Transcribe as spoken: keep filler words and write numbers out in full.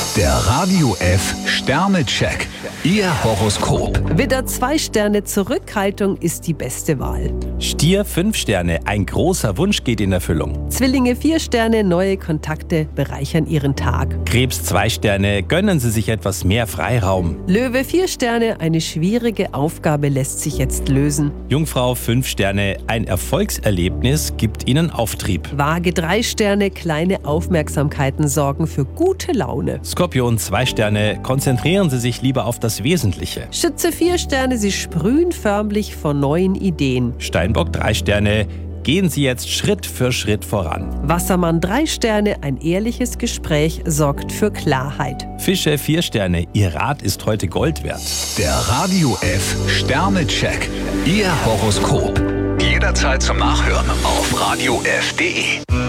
Der Radio F Sternecheck. Ihr Horoskop. Widder, zwei Sterne, Zurückhaltung ist die beste Wahl. Stier, fünf Sterne, ein großer Wunsch geht in Erfüllung. Zwillinge, vier Sterne, neue Kontakte bereichern Ihren Tag. Krebs, zwei Sterne, gönnen Sie sich etwas mehr Freiraum. Löwe, vier Sterne, eine schwierige Aufgabe lässt sich jetzt lösen. Jungfrau, fünf Sterne, ein Erfolgserlebnis gibt Ihnen Auftrieb. Waage, drei Sterne, kleine Aufmerksamkeiten sorgen für gute Laune. Skorpion, zwei Sterne, konzentrieren Sie sich lieber auf das Wesentliche. Schütze, vier Sterne, Sie sprühen förmlich vor neuen Ideen. Steinbock, drei Sterne, gehen Sie jetzt Schritt für Schritt voran. Wassermann, drei Sterne, ein ehrliches Gespräch sorgt für Klarheit. Fische, vier Sterne, Ihr Rat ist heute Gold wert. Der Radio F Sternecheck. Ihr Horoskop. Jederzeit zum Nachhören auf radio f punkt de.